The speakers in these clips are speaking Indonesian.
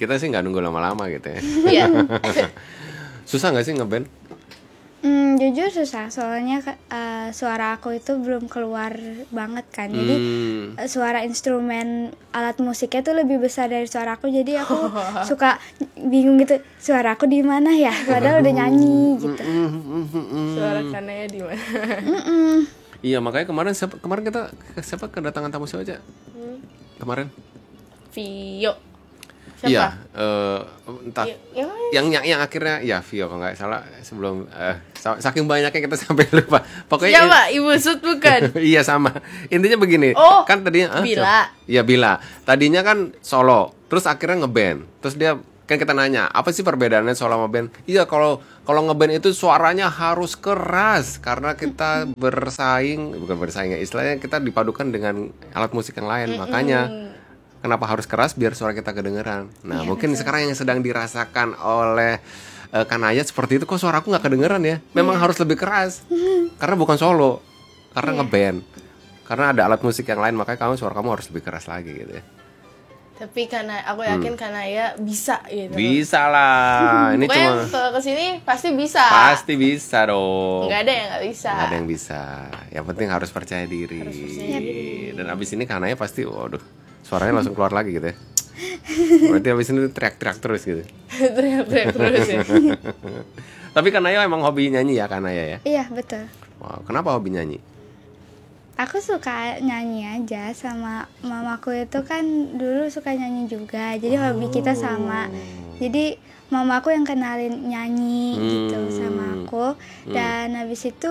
kita sih nggak nunggu lama-lama gitu ya. Iya. Susah nggak sih ngeband? Jujur susah, soalnya suara aku itu belum keluar banget kan. Jadi suara instrumen alat musiknya tuh lebih besar dari suara aku. Jadi aku suka bingung gitu, suara aku di mana ya? Padahal udah nyanyi gitu. Suara Kanaya di mana? Iya, makanya kemarin kita siapa kedatangan tamu siapa aja? Kemarin? Vio. Siapa? Iya, entah. Yang Yang akhirnya ya Vio kalau nggak salah sebelum saking banyaknya kita sampai lupa. Pokoknya siapa? Ibu Sud bukan? iya sama. Intinya begini, Oh, kan tadinya Bila. Iya Bila. Tadinya kan solo, terus akhirnya ngeband. Terus dia kan kita nanya, apa sih perbedaannya solo sama band? Iya, kalau ngeband itu suaranya harus keras karena kita bukan bersaing ya, istilahnya kita dipadukan dengan alat musik yang lain. Makanya kenapa harus keras biar suara kita kedengeran. Nah, mungkin sekarang yang sedang dirasakan oleh Kanaya seperti itu, kok suara aku nggak kedengeran ya? Memang harus lebih keras karena bukan solo, karena ngeband, karena ada alat musik yang lain, makanya suara kamu harus lebih keras lagi gitu ya. Tapi karena aku yakin Kanaya bisa gitu. Bisa lah, ini Pokoknya cuma kalau kesini pasti bisa. pasti bisa dong. Nggak ada yang nggak bisa. Nggak ada yang bisa. Yang penting harus percaya diri. Dan abis ini Kanaya pasti, waduh, suaranya langsung keluar lagi gitu ya. Berarti abis ini teriak-teriak terus gitu. Teriak-teriak terus ya. Tapi Kanaya emang hobi nyanyi ya, Kanaya ya? Iya, betul. Wow, kenapa hobi nyanyi? Aku suka nyanyi aja, sama mamaku itu kan dulu suka nyanyi juga. Jadi hobi kita sama. Jadi mamaku yang kenalin nyanyi gitu sama aku. Dan habis itu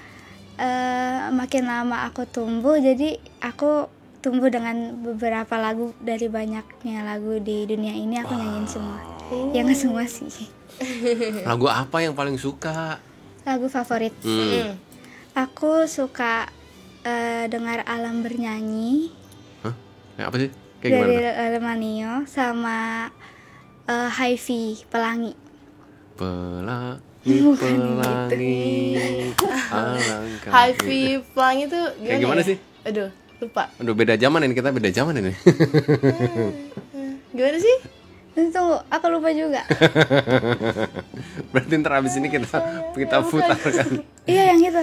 makin lama aku tumbuh, jadi aku tumbuh dengan beberapa lagu. Dari banyaknya lagu di dunia ini aku nyanyiin semua. Ya nggak semua sih. Lagu apa yang paling suka? Lagu favorit. Aku suka dengar Alam Bernyanyi. Hah? Apa sih? Kayak Dari gimana? Lemanio sama Hi-Fi Pelangi. Pelangi alangkah. Hi-Fi Pelangi itu Kayak gimana sih? Aduh, lupa. Aduh, beda zaman ini, kita beda zaman ini. Gimana sih? Tunggu, aku lupa juga. Berarti ntar abis ini kita putar kan. Iya, yang itu.